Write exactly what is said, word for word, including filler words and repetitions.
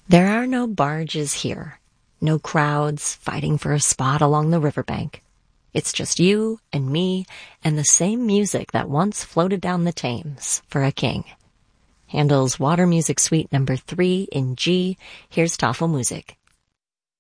There are no barges here, no crowds fighting for a spot along the riverbank. It's just you and me and the same music that once floated down the Thames for a king. Handel's Water Music Suite number three in G. Here's Tafelmusik.